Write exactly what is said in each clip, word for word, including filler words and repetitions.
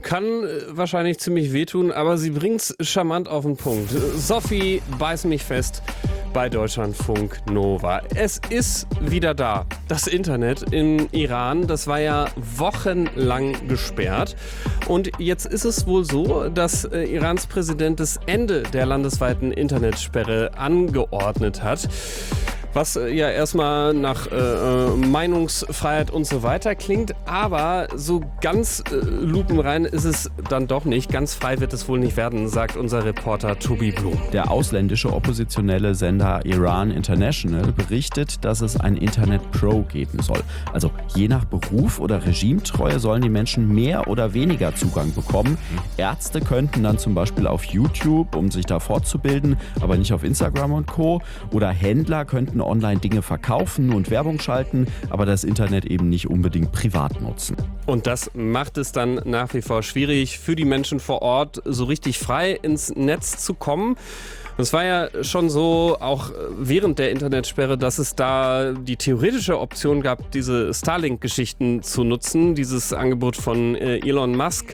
Kann äh, wahrscheinlich ziemlich wehtun, aber sie bringt's charmant auf den Punkt. Sophie, beiß mich fest bei Deutschlandfunk Nova. Es ist wieder da. Das Internet im Iran, das war ja wochenlang gesperrt. Und jetzt ist es wohl so, dass äh, Irans Präsident das Ende der landesweiten Internetsperre angeordnet hat. Was äh, ja erstmal nach äh, Meinungsfreiheit und so weiter klingt, aber so ganz äh, lupenrein ist es dann doch nicht. Ganz frei wird es wohl nicht werden, sagt unser Reporter Tobi Blum. Der ausländische oppositionelle Sender Iran International berichtet, dass es ein Internet Pro geben soll. Also je nach Beruf oder Regimetreue sollen die Menschen mehr oder weniger Zugang bekommen. Ärzte könnten dann zum Beispiel auf YouTube, um sich da fortzubilden, aber nicht auf Instagram und Co. Oder Händler könnten online Dinge verkaufen und Werbung schalten, aber das Internet eben nicht unbedingt privat nutzen. Und das macht es dann nach wie vor schwierig für die Menschen vor Ort, so richtig frei ins Netz zu kommen. Es war ja schon so, auch während der Internetsperre, dass es da die theoretische Option gab, diese Starlink-Geschichten zu nutzen, dieses Angebot von äh, Elon Musk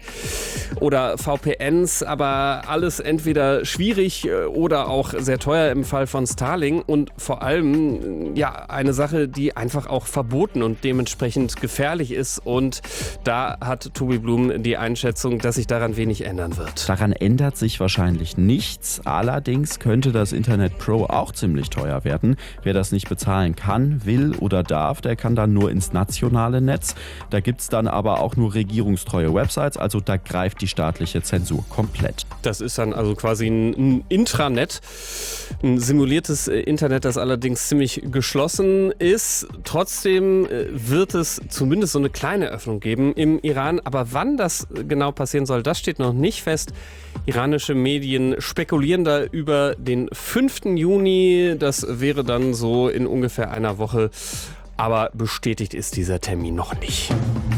oder V P Ns, aber alles entweder schwierig äh, oder auch sehr teuer im Fall von Starlink und vor allem äh, ja eine Sache, die einfach auch verboten und dementsprechend gefährlich ist, und da hat Tobi Blum die Einschätzung, dass sich daran wenig ändern wird. Daran ändert sich wahrscheinlich nichts, allerdings könnte das Internet Pro auch ziemlich teuer werden. Wer das nicht bezahlen kann, will oder darf, der kann dann nur ins nationale Netz. Da gibt es dann aber auch nur regierungstreue Websites, also da greift die staatliche Zensur komplett. Das ist dann also quasi ein, ein Intranet, ein simuliertes Internet, das allerdings ziemlich geschlossen ist. Trotzdem wird es zumindest so eine kleine Öffnung geben im Iran. Aber wann das genau passieren soll, das steht noch nicht fest. Iranische Medien spekulieren da über den fünften Juni. Das wäre dann so in ungefähr einer Woche. Aber bestätigt ist dieser Termin noch nicht.